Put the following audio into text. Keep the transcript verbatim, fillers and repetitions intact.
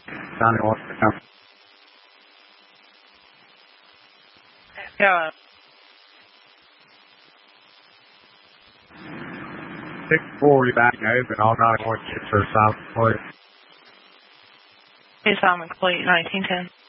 Johnny wants to come. Yeah. six four, back open, all nine one six for South Point. Hey, Simon Complete, nineteen ten.